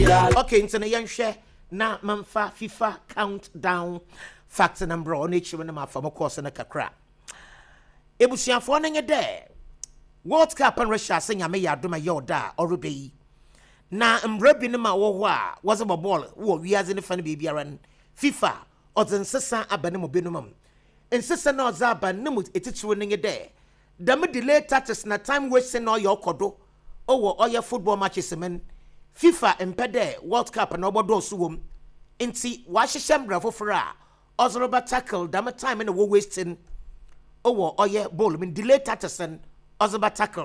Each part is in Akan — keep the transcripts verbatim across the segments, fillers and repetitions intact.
Okay, into the young share na manfa FIFA countdown factor number on each one of my former course and a kakra. Ebusia for an day. World Cup and Russia sing a may do my yoda or rubey. Na mbrebi ma wa was a ball wo we as in the funny baby around FIFA or the sessa abanimo binumum. And sister no zaba numut it's winning a day. Dame delay taxes na time wasting all your kodo or all your football matches men. FIFA impede World Cup and obodo suwum. Inti washishem bravo fora. Ozroba tackle dame time in the wasting over all your ball mean delay taxes and ozroba tackle.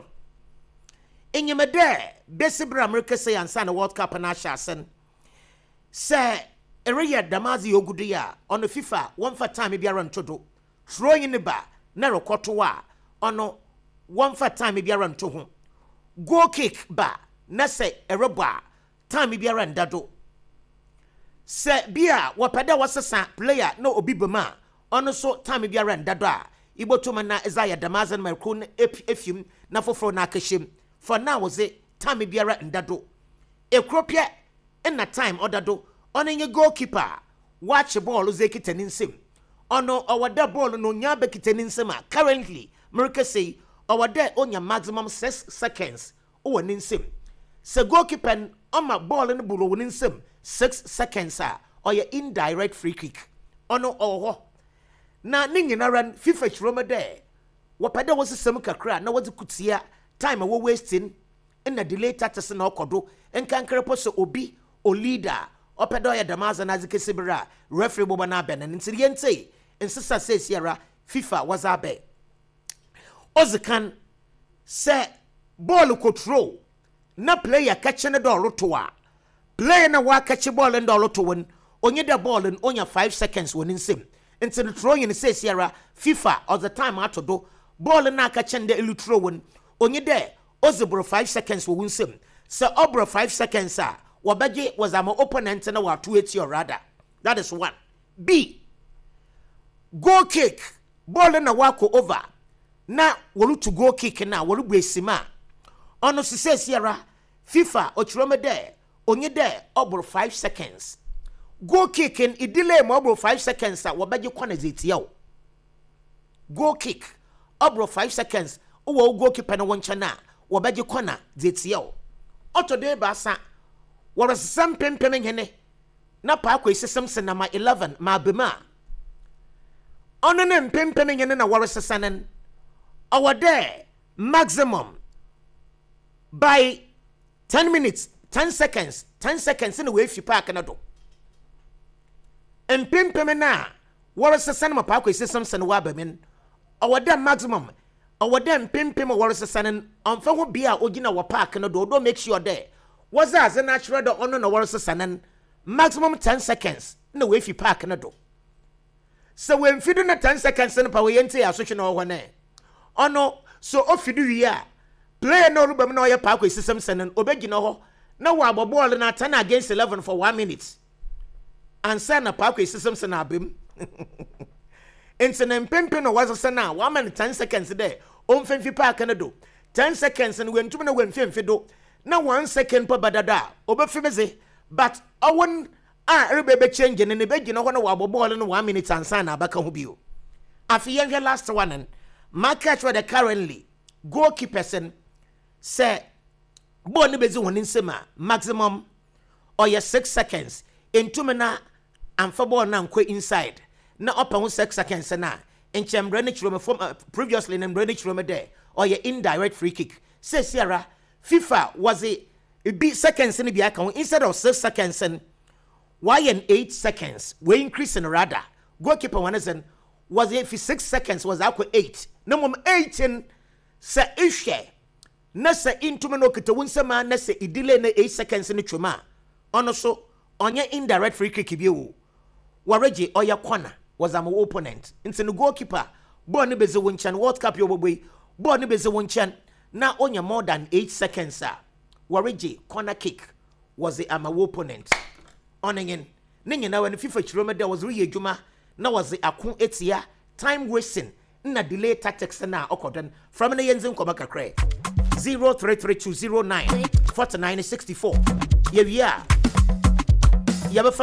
In your mede, Besibra America say and sign a World Cup and Ashasen. Say, Area Damazi Ogudia on the FIFA, one for time maybe around Todo. Throwing in the bar, narrow kotowa, on no one for time maybe around to home. Go kick bar, Nase Eroba, time maybe around Dado. Say, Bia, Wapada was a sa player, no Obibama, on so time maybe around Dada. Ibo to mana Isaiah Damazan, my kun, efim, Nafo Nakashim. For now was it time biara ndado. E kropie in na time odado. Ono nye goalkeeper watch ball zekiten nsem. Ono awada ball no nya be kiten nsem a currently America say awada onya maximum six seconds o won nsem. Se goalkeeper on ma ball no bulu won nsem six seconds a or indirect free kick. Ono oho. Na ningi na ran FIFA chiroma de. Wapada was sem kakra na was kutia time we wasting in the delay taxes na okodo enkan krepo so obi o leader opedo ya damaza na zikesibira referee boba na ben and incidente insista says yara FIFA was abe ozikan say ball control na player catch na do to wa player na wa catch ball and do to win onye the ball in onya five seconds won nsem into the throwing says yara FIFA all the time out to do ball na catch the elutro win onye there ozebro five seconds wo wunsem se obro five seconds a wabaje was am opponent na wa two eighty or rather that is one. B goal kick ball na wako over na wolu to goal kick na wolu bresima ono se sierra FIFA ochirome there onye there obro five seconds goal kick in delay mo obro five seconds a wabaje kwana zetia goal kick obro five seconds owo goalkeeper na woncha na wobaje kona zetia o otode ba sa woro sesam pempem hene na pa akwa sesam se ma eleven ma bema ono ne pempem hene na woro sesanen our there maximum by ten minutes ten seconds ten seconds in the way fi park na do en pempem na woro sesan ma pa akwa sesam se na wa ba men our there maximum or them pimpim or was a son on for be a ogina wa park no do make sure there was as a natural the honor no was a son maximum ten seconds no way if you park no do so when feeding a ten seconds in power yente association or one oh no so off you do ya play no rubber no your park with system sending obegino ho na wa ball na ten against eleven for one minute and send a park with system send abim Incident pimpin was a sana one minute ten seconds a day. On Fenfi Park and do ten seconds and when two minutes when Fenfido. Now one second per badada. Oberfimese, but I won't ah baby changing in the bed, you know, one wobble ball in one minute and sana back on you. After your last one and my catch where the currently goalkeepers and say Bonnie Bezu in Sima maximum or your six seconds in two minutes and for ball now quit inside. Na upper one six seconds na in Chambranich room from uh, previously in Branich room there or your indirect free kick. Say Sierra FIFA was a be seconds in the account instead of six seconds and why in eight seconds we increase in rather goalkeeper one is was if six seconds was out eight no more eighteen say issue na say into me no kete wunsema na say delay na eight seconds in the chuma ono so onye indirect free kick bi wo wareje oya corner was am opponent into the goalkeeper ball ni beze wonchan World Cup yo boy ball ni beze wonchan na onya more than eight seconds ah wareje corner kick was the am opponent onenyen ninyi na when FIFA chiroma there was really adwuma na was the akon etia time wasting na delay tactics na okodan from na yenzin koma kakra zero three three two zero nine four nine six four yeah yeah yɛbɛfa